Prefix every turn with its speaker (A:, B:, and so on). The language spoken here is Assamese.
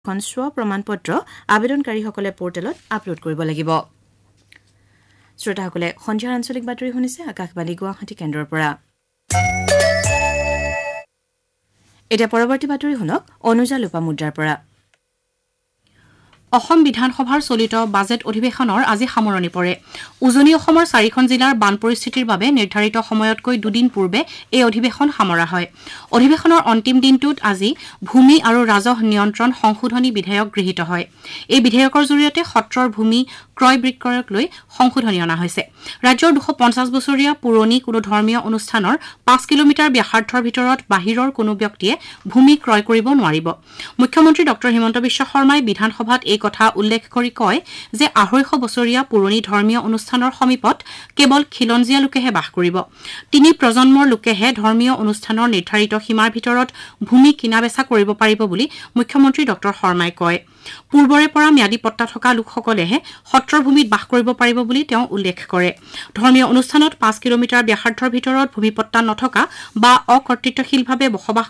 A: এখন স্ব প্ৰমাণপত্ৰ আবেদনকাৰীসকলে পৰ্টেলত আপলোড কৰিব লাগিব। শ্ৰোতাসকলে সন্ধিয়াৰ আঞ্চলিক বাতৰি শুনিছে আকাশবাণী গুৱাহাটী কেন্দ্ৰৰ পৰা। এতিয়া পৰৱৰ্তী বাতৰি শুনক অনুজা লোপামুদ্ৰাৰ পৰা।
B: অসম বিধানসভাৰ চলিত বাজেট অধিৱেশনৰ আজি সামৰণি পৰে। উজনি অসমৰ 4খন জিলাৰ বান পৰিস্থিতিৰ বাবে নিৰ্ধাৰিত সময়তকৈ দুদিন পূৰ্বে এই অধিৱেশন সামৰা হয়। অধিৱেশনৰ অন্তিম দিনটোত আজি ভূমি আৰু ৰাজহ নিয়ন্ত্ৰণ সংশোধনী বিধেয়ক গৃহীত হয়। এই বিধেয়কৰ জৰিয়তে সত্ৰৰ ভূমি ক্ৰয় বিক্ৰয়ক লৈ সংশোধনী অনা হৈছে। ৰাজ্যৰ 250 বছৰীয়া পুৰণি কোনো ধৰ্মীয় অনুষ্ঠানৰ 5 কিলোমিটাৰ ব্যাসাৰ্ধৰ ভিতৰত বাহিৰৰ কোনো ব্যক্তিয়ে ভূমি ক্ৰয় কৰিব নোৱাৰিব। মুখ্যমন্ত্ৰী ড হিমন্ত বিশ্ব শৰ্মাই বিধানসভাত এই কথা উল্লেখ কৰি কয় যে 250 বছৰীয়া পুৰণি ধৰ্মীয় অনুষ্ঠানৰ সমীপত কেৱল খিলঞ্জীয়া লোকেহে বাস কৰিব। 3 প্ৰজন্মৰ লোকেহে ধৰ্মীয় অনুষ্ঠানৰ নিৰ্ধাৰিত সীমাৰ ভিতৰত ভূমি কিনা বেচা কৰিব পাৰিব বুলি মুখ্যমন্ত্ৰী ড শৰ্মাই কয়। পূৰ্বৰে পৰা ম্যাদী পট্টা থকা লোকসকলেহে সত্ৰৰ ভূমিত বাস কৰিব পাৰিব বুলি তেওঁ উল্লেখ কৰে। ধৰ্মীয় অনুষ্ঠানত 5 কিলোমিটাৰ ব্যাসাৰ্ধৰ ভিতৰত ভূমিপট্টা নথকা বা অকৰ্তৃত্বশীলভাৱে বসবাস